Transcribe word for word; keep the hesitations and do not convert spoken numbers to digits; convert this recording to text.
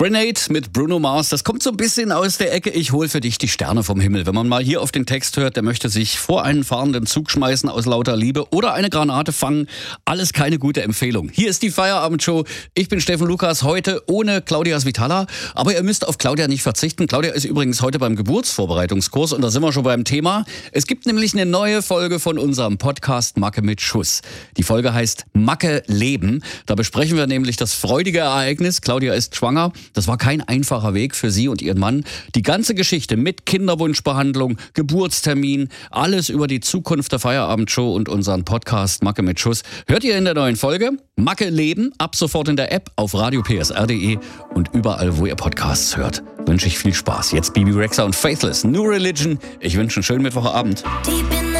Grenade mit Bruno Mars, das kommt so ein bisschen aus der Ecke, ich hol für dich die Sterne vom Himmel. Wenn man mal hier auf den Text hört, der möchte sich vor einen fahrenden Zug schmeißen aus lauter Liebe oder eine Granate fangen, alles keine gute Empfehlung. Hier ist die Feierabendshow, ich bin Steffen Lukas, heute ohne Claudia Svitala, aber ihr müsst auf Claudia nicht verzichten. Claudia ist übrigens heute beim Geburtsvorbereitungskurs und da sind wir schon beim Thema. Es gibt nämlich eine neue Folge von unserem Podcast Macke mit Schuss. Die Folge heißt Macke leben. Da besprechen wir nämlich das freudige Ereignis. Claudia ist schwanger. Das war kein einfacher Weg für sie und ihren Mann. Die ganze Geschichte mit Kinderwunschbehandlung, Geburtstermin, alles über die Zukunft der Feierabendshow und unseren Podcast Macke mit Schuss hört ihr in der neuen Folge. Macke leben, ab sofort in der App, auf radio p s r punkt d e und überall, wo ihr Podcasts hört. Wünsche ich viel Spaß. Jetzt Bibi Rexha und Faithless, New Religion. Ich wünsche einen schönen Mittwochabend.